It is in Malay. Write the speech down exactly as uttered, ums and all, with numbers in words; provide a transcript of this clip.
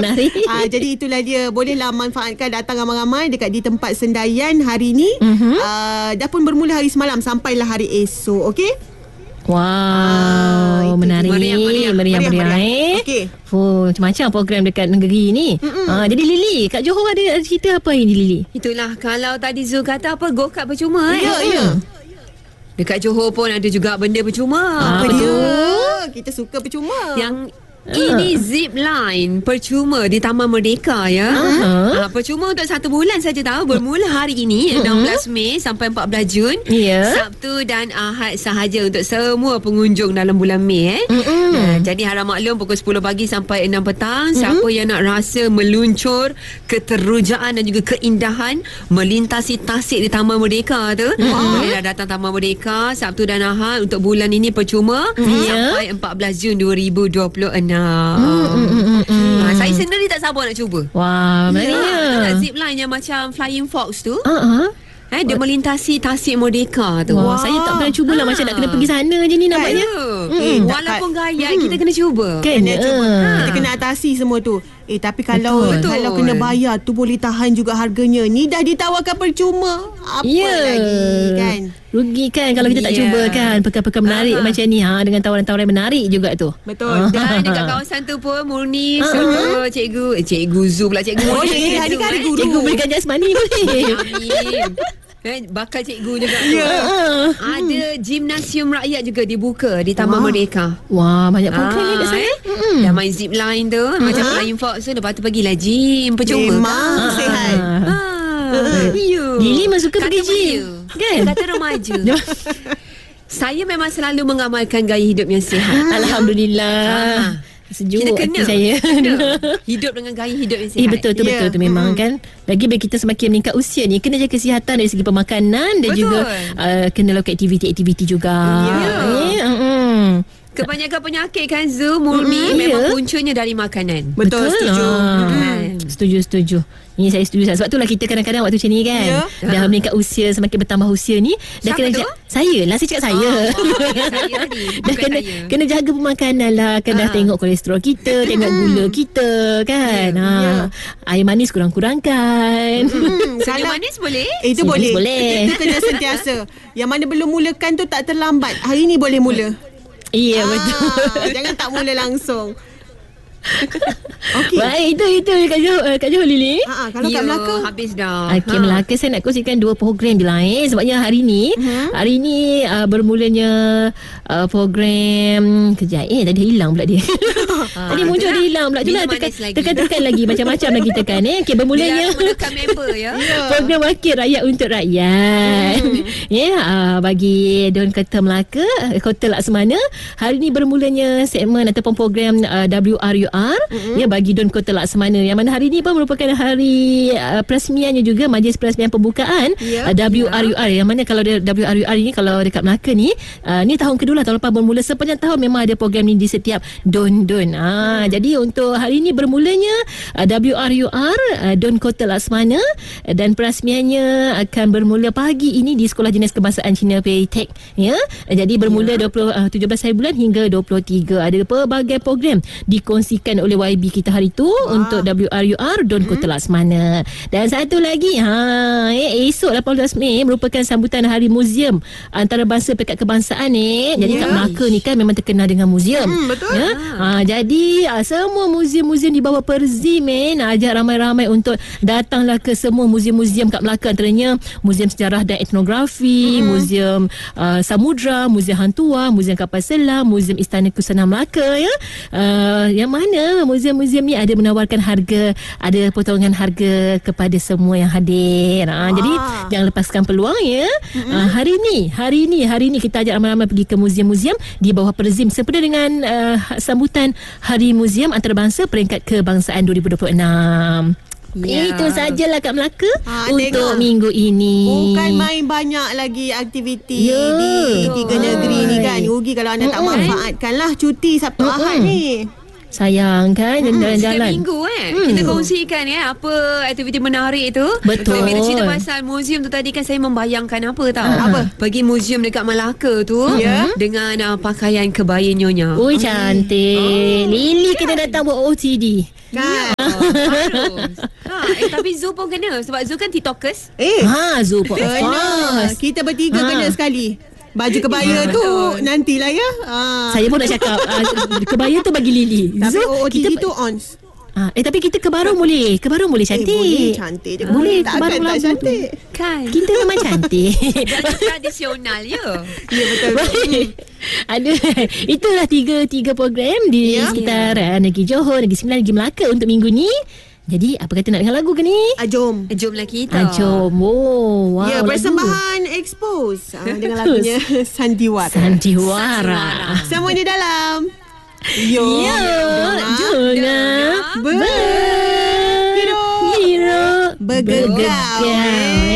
menarik. uh, Jadi itulah dia. Bolehlah manfaatkan, datang ramai-ramai dekat di tempat Sendayan hari ni. uh-huh. uh, Dah pun bermula hari semalam sampailah hari esok. Okey. Wow, ah, menarik. Meriah, meriah, meriah, meriah, meriah, meriah. eh. Okey. Oh, macam-macam program dekat negeri ni. Ah, jadi Lily, kat Johor ada cerita apa ini Lily? Itulah, kalau tadi Zul kata apa, go-kart percuma. Ya, eh. ya. Dekat Johor pun ada juga benda percuma. Apa Ah, dia? betul. Kita suka percuma. Yang ini zip line percuma di Taman Merdeka ya. Aha. Ha, percuma untuk satu bulan saja tahu. Bermula hari ini enam belas Mei sampai empat belas Jun. Ya. Sabtu dan Ahad sahaja untuk semua pengunjung dalam bulan Mei eh. Nah, jadi harap maklum pukul sepuluh pagi sampai enam petang. Siapa yang nak rasa meluncur keterujaan dan juga keindahan melintasi tasik di Taman Merdeka tu, bolehlah datang Taman Merdeka Sabtu dan Ahad untuk bulan ini percuma sampai empat belas Jun dua ribu dua puluh enam. Hmm, Ha, saya sendiri tak sabar nak cuba. Wah, Ya, menariknya. tak zip line yang macam Flying Fox tu. Uh-huh. Eh, dia melintasi tasik Merdeka tu. Wah, saya tak pernah cubalah. Macam nak kena pergi sana je ni nampaknya. Ya. Eh, tak- Walaupun gayat kita kena cuba. Kena. Kena cuba. Ha. Kita kena atasi semua tu. Eh tapi kalau Betul. kalau kena bayar tu boleh tahan juga harganya. Ni dah ditawarkan percuma. Apa Ya. lagi kan? Rugi kan kalau kita tak Ya. cuba kan. Perkara-perkara menarik Ah. macam ni ha, dengan tawaran-tawaran menarik juga tu. Betul. Dan dekat kawasan tu pun murni Ah. semua cikgu, eh, cikgu Zu pula cikgu. Oh, Murni eh, hari Zu, kan hari eh. guru. Cikgu berikan jasmani boleh. Amin. Eh, bakal cikgu juga tu. Ya. Ada gimnasium rakyat juga dibuka di Taman Wah. Merdeka. Wah, banyak program ni kat sana. eh. Dah main zip line tu, macam Flying Fox tu, lepas tu pergilah gym percuma. Memang sihat. Ah, ya. Lily memang suka Kata pergi gym, belia. kan? Kata remaja. Saya memang selalu mengamalkan gaya hidup yang sihat. Alhamdulillah. Sejuk Kita hati kena, saya. kena hidup dengan gaya hidup yang sihat. Eh betul tu Ya. betul tu memang kan. Lagi bila kita semakin meningkat usia ni kena jaga kesihatan dari segi pemakanan dan Betul. juga uh, kena lakukan aktiviti-aktiviti juga. Ya. Eh, uh-uh. Kebanyakan penyakit kan Zu murni Mm, memang ya. puncanya dari makanan. Betul, setuju. Ah. Hmm. Setuju, setuju. Ini saya setuju. Sebab itulah kita kadang-kadang waktu macam ni kan. Ya. Dah meningkat usia, semakin bertambah usia ni. Dah Siapa kena tu? ja- saya lah, saya cakap saya. Ah, wah, saya tadi, Dah bukan kena, saya. kena jaga pemakanan lah. Kan dah Ah. tengok kolesterol kita, tengok gula kita kan. Ya, Ha. ya. Air manis kurang-kurangkan. Hmm, Senyum kalau manis boleh? Eh, itu Senyum boleh. manis boleh. Itu kena sentiasa. Yang mana belum mulakan tu tak terlambat. Hari ni boleh mula. Iya betul. Ah, jangan tak mula langsung. Okey. Baik, itu itu Kak Jo, uh, Kak Jo Lily. Ha, kalau kat Ya, Melaka. habis dah. Okey, Ha. Melaka saya nak kongsikan dua program je lah eh. Sebabnya hari ni uh-huh. Hari ni uh, bermulanya uh, program Kejap eh tadi hilang pula dia. Ah, Tadi muncul itulah. dia hilang pula. Itulah Minum tekan, manis lagi. tekan-tekan lagi macam-macam lagi tekan eh. Okey, bermulanya Dilarang menekan member ya. program wakil rakyat untuk rakyat. Ya, yeah, uh, bagi Don Kota Melaka, Kota Laksamana. Hari ni bermulanya segmen ataupun program uh, W R U R mm-hmm. ya bagi Don Kota Laksamana. Yang mana hari ni pun merupakan hari uh, perasmiannya juga Majlis Perasmian Pembukaan Ya. uh, W R U R. Yang mana kalau dia, W R U R ini kalau dekat Melaka ni uh, ni tahun kedua lah, tahun lepas bermula, sepanjang tahun memang ada program ni di setiap Don-Don. Ah, hmm. Jadi untuk hari ni bermulanya uh, W R U R uh, Don Kota Laksamana uh, dan perasmiannya akan bermula pagi ini di Sekolah Jenis Kebangsaan Cina Peitek ya. Uh, jadi bermula ya. dua puluh, uh, tujuh belas hari bulan hingga dua puluh tiga. Ada pelbagai program dikongsikan oleh Y B kita hari tu Wah. untuk W R U R Don hmm. Kota Laksamana. Dan satu lagi ha eh, esok lapan belas Mei merupakan sambutan Hari Muzium Antarabangsa Pekat Kebangsaan ni. Jadi Ya. kat Melaka ni kan memang terkenal dengan muzium. Hmm, betul. Ya. Ha, jadi ha, semua muzium-muzium di bawah Perzim eh, nak ajak ramai-ramai untuk datanglah ke semua muzium-muzium kat Melaka, antaranya Muzium Sejarah dan Etnografi, hmm. Muzium uh, Samudra, Muzium Hantua, Muzium Kapal Selam, Muzium Istana Kusana Melaka ya. Uh, yang mana muzium-muzium ni ada menawarkan harga, ada potongan harga kepada semua yang hadir. Ha, jadi jangan lepaskan peluang ya. Hmm. Uh, hari ni, hari ni, hari ni kita ajak ramai-ramai pergi ke muzium-muzium di bawah Perzim sempena dengan uh, sambutan Hari Muzium Antarabangsa Peringkat Kebangsaan dua ribu dua puluh enam. Ya. Itu sajalah kat Melaka Ha, untuk tengok. minggu ini. Bukan main banyak lagi aktiviti Ya. di tiga Betul. negeri ni kan. Rugi kalau anda tak Mm-mm. manfaatkan lah cuti Sabtu Mm-mm. Ahad ni. sayang kan Hmm, setiap jalan-jalan. minggu eh Hmm. kita kongsikan eh apa aktiviti menarik tu. Betul. Bila cerita pasal museum tu tadi kan saya membayangkan apa tahu? Ah. Apa? Pergi museum dekat Melaka tu Ya. dengan uh, pakaian kebaya nyonya. Ui cantik. Lily kena datang buat O T D. Kan? Harus. Ha, eh, tapi Zoo pun kena sebab Zoo kan TikTokers. Eh, Ha Zupa. kena. Kita bertiga Ha. kena sekali. Baju kebaya tu nantilah ya. Ha. Saya pun nak cakap uh, kebaya tu bagi Lily. Tapi Zul, O O T D kita- tu ons. Ah, eh tapi kita kebarung boleh. Kebarung boleh cantik. Eh, boleh cantik je. Boleh Takkan kebarung tak labu cantik. tu. Kan. Kita memang cantik. Dan tradisional ya. Ya betul. Baik. Ada itulah tiga tiga program di Ya. sekitar uh, Negeri Johor, Negeri Sembilan, Negeri Melaka untuk minggu ni. Jadi apa kata nak dengar lagu ke ni? Ah, jom. Jomlah kita. Ah, jom. Oh, wow. Ya, lagu. persembahan Expose ah, dengan lagunya Sandiwara. Sandiwara. Semuanya dalam. Yo. Ya, Jona. Ber- Ber- Hidup. Hidup Bergegar. bergegar.